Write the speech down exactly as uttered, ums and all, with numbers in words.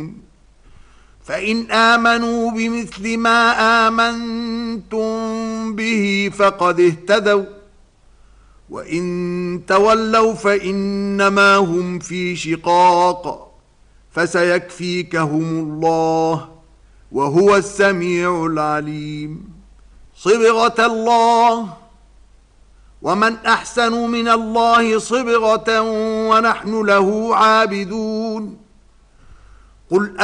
فإن آمنوا بمثل ما آمنتم به فقد اهتدوا وإن تولوا فإنما هم في شقاق فسيكفيكهم الله وهو السميع العليم. صبغة الله ومن أحسن من الله صبغة ونحن له عابدون. قل